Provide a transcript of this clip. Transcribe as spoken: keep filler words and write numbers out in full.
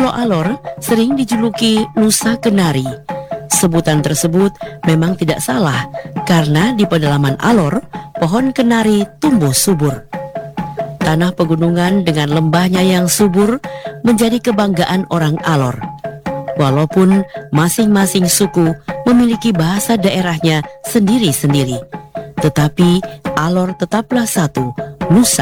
Pulau Alor sering dijuluki Nusa Kenari. Sebutan tersebut memang tidak salah karena di pedalaman Alor, pohon kenari tumbuh subur. Tanah pegunungan dengan lembahnya yang subur menjadi kebanggaan orang Alor. Walaupun masing-masing suku memiliki bahasa daerahnya sendiri-sendiri, tetapi Alor tetaplah satu, Nusa